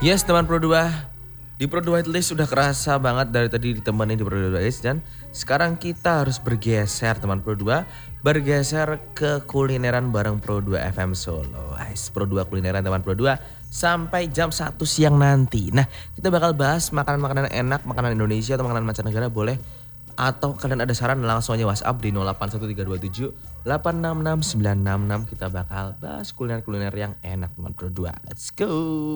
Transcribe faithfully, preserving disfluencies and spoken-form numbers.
Yes teman Pro dua, di Pro dua List sudah kerasa banget dari tadi ditemani di Pro dua List. Dan sekarang kita harus bergeser teman Pro dua, bergeser ke kulineran bareng Pro dua F M Solo. Guys, Pro dua kulineran teman Pro dua sampai jam satu siang nanti. Nah, kita bakal bahas makanan-makanan enak, makanan Indonesia atau makanan mancanegara boleh. Atau kalian ada saran langsung aja WhatsApp di nol delapan satu tiga dua tujuh delapan enam enam sembilan enam enam. Kita bakal bahas kuliner-kuliner yang enak teman Pro dua. Let's go.